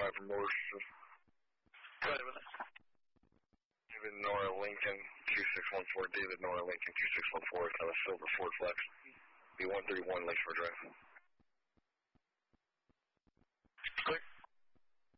from Morris. Go ahead with it. David Nora Lincoln 2614. David Nora Lincoln 2614. Kind of silver Ford Flex. Be 131 Lakeshore Drive.